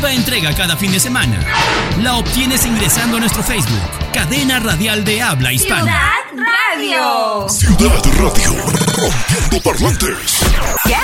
nueva entrega cada fin de semana. La obtienes ingresando a nuestro Facebook, Cadena Radial de Habla Hispana. Ciudad Radio. Ciudad Radio, rompiendo parlantes. Ya